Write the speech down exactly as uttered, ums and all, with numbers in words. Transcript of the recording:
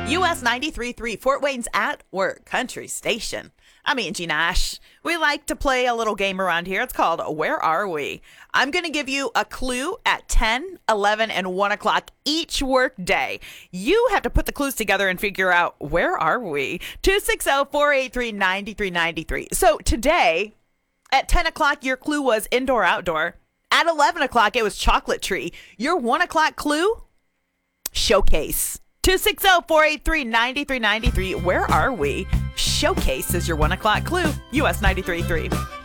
U S ninety-three point three, Fort Wayne's At Work Country Station. I'm Angie Nash. We like to play a little game around here. It's called Where Are We? I'm going to give you a clue at ten, eleven, and one o'clock each work day. You have to put the clues together and figure out where are we? two six zero, four eight three, nine three nine three. So today, at ten o'clock, your clue was indoor, outdoor. At eleven o'clock, it was chocolate tree. Your one o'clock clue? Showcase. two six zero, four eight three, nine three nine three. Where are we? Showcase is your one o'clock clue. U S ninety-three point three.